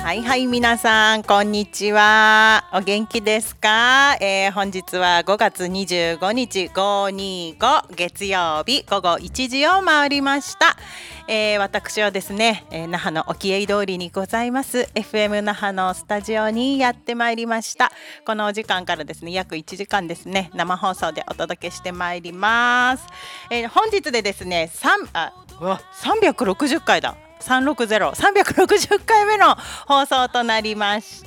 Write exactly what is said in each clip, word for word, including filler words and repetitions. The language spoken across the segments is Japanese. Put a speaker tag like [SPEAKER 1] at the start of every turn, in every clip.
[SPEAKER 1] はいはい、皆さんこんにちは。お元気ですか？えー、本日はごがつにじゅうごにちごーにーご月曜日ごごいちじを回りました。えー、私はですね、えー、那覇の沖合通りにございます エフエム 那覇のスタジオにやってまいりました。このお時間からですね、約いちじかんですね、生放送でお届けしてまいります。えー、本日でですね3あうわさんびゃくろくじゅっかいだ。さんびゃくろくじゅう、さんびゃくろくじゅっかいめの放送となりました。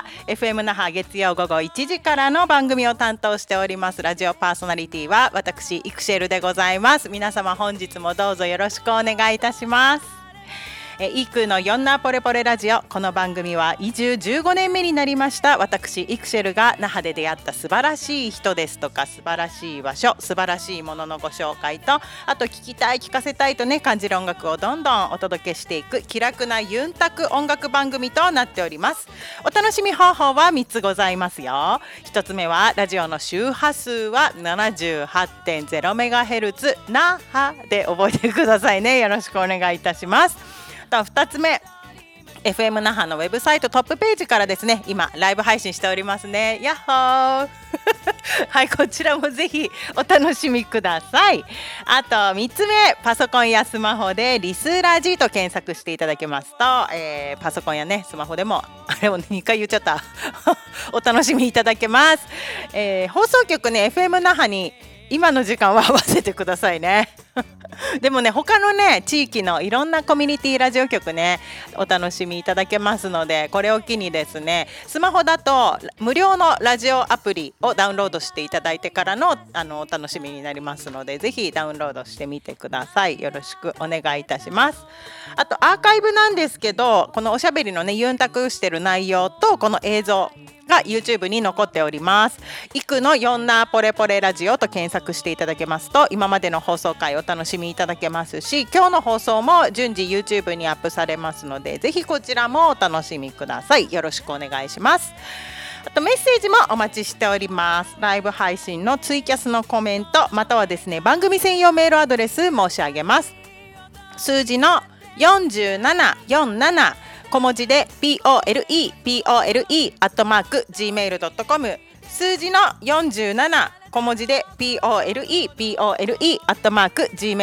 [SPEAKER 1] エフエム 那覇月曜午後いちじからの番組を担当しておりますラジオパーソナリティは私イクシェルでございます。皆様本日もどうぞよろしくお願いいたします。えイクのヨンナーポレポレラジオ、この番組は移住じゅうごねんめになりました私イクシェルが那覇で出会った素晴らしい人ですとか素晴らしい場所、素晴らしいもののご紹介と、あと聞きたい聞かせたいとね感じる音楽をどんどんお届けしていく気楽なユンタク音楽番組となっております。お楽しみ方法はみっつございますよ。ひとつめはラジオの周波数は ななじゅうはちてんゼロメガヘルツ 那覇で覚えてくださいね。よろしくお願いいたします。ふたつめ、 エフエム 那覇のウェブサイトトップページからですね、今ライブ配信しておりますね。やっほーはい、こちらもぜひお楽しみください。あとみっつめ、パソコンやスマホでリスラジと検索していただけますと、えー、パソコンやねスマホでもあれをにかい言っちゃったお楽しみいただけます。えー、放送局ね エフエム 那覇に今の時間は合わせてくださいねでもね、他のね地域のいろんなコミュニティラジオ局ねお楽しみいただけますので、これを機にですね、スマホだと無料のラジオアプリをダウンロードしていただいてからのあのお楽しみになりますので、ぜひダウンロードしてみてください。よろしくお願いいたします。あとアーカイブなんですけど、このおしゃべりのねユンタクしてる内容とこの映像が YouTube に残っております。イクのヨンナーポレポレラジオと検索していただけますと、今までの放送回お楽しみいただけますし、今日の放送も順次 YouTube にアップされますので、ぜひこちらもお楽しみください。よろしくお願いします。あとメッセージもお待ちしております。ライブ配信のツイキャスのコメント、またはですね番組専用メールアドレス申し上げます。数字のよんななよんなな小文字で ポレポレ アットマーク ジーメールドットコム、 数字のよんなな小文字で ポレポレ アットマーク ジーメールドットコム